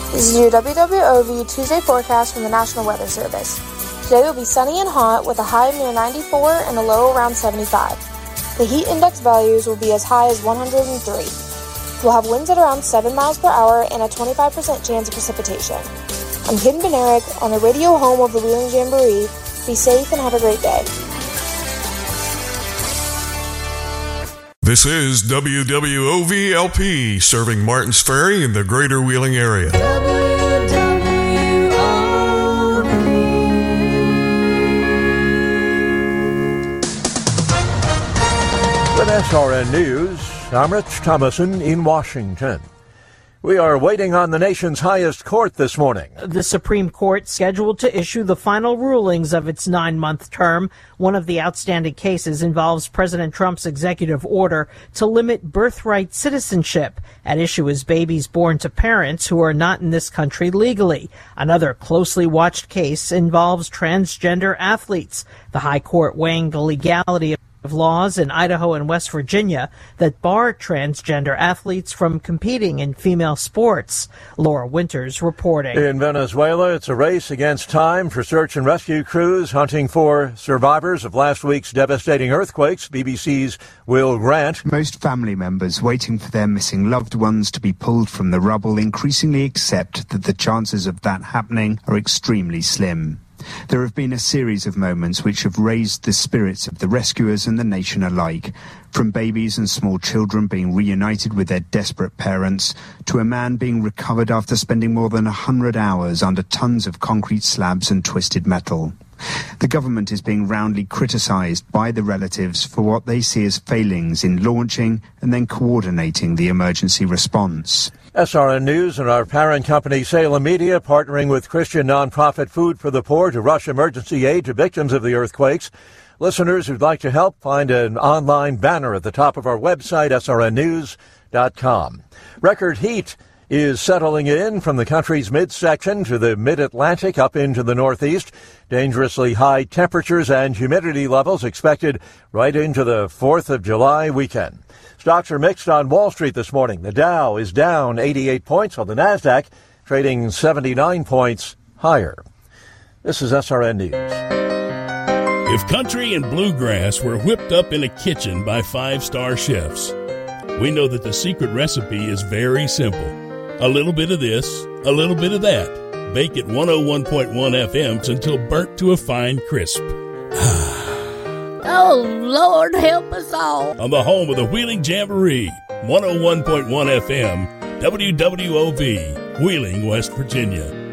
This is your WWOV Tuesday forecast from the National Weather Service. Today will be sunny and hot with a high near 94 and a low around 75. The heat index values will be as high as 103. We'll have winds at around 7 miles per hour and a 25% chance of precipitation. I'm Kim Benerick on the radio home of the Wheeling Jamboree. Be safe and have a great day. This is WWOV-LP, serving Martins Ferry in the greater Wheeling area. With SRN News, I'm Rich Thomason in Washington. We are waiting on the nation's highest court this morning. The Supreme Court scheduled to issue the final rulings of its 9-month term. One of the outstanding cases involves President Trump's executive order to limit birthright citizenship. At issue is babies born to parents who are not in this country legally. Another closely watched case involves transgender athletes. The High Court weighing the legality of laws in Idaho and West Virginia that bar transgender athletes from competing in female sports. Laura Winters reporting. In Venezuela, it's a race against time for search and rescue crews hunting for survivors of last week's devastating earthquakes. BBC's Will Grant. Most family members waiting for their missing loved ones to be pulled from the rubble increasingly accept that the chances of that happening are extremely slim. There have been a series of moments which have raised the spirits of the rescuers and the nation alike, from babies and small children being reunited with their desperate parents, to a man being recovered after spending more than 100 hours under tons of concrete slabs and twisted metal. The government is being roundly criticised by the relatives for what they see as failings in launching and then coordinating the emergency response. SRN News and our parent company Salem Media partnering with Christian nonprofit Food for the Poor to rush emergency aid to victims of the earthquakes. Listeners who'd like to help, find an online banner at the top of our website, srnnews.com. Record heat is settling in from the country's midsection to the mid-Atlantic up into the Northeast. Dangerously high temperatures and humidity levels expected right into the 4th of July weekend. Stocks are mixed on Wall Street this morning. The Dow is down 88 points, while the Nasdaq trading 79 points higher. This is SRN News. If country and bluegrass were whipped up in a kitchen by 5-star chefs, we know that the secret recipe is very simple. A little bit of this, a little bit of that. Bake at 101.1 FMs until burnt to a fine crisp. Oh, Lord, help us all. On the home of the Wheeling Jamboree, 101.1 FM, WWOV, Wheeling, West Virginia.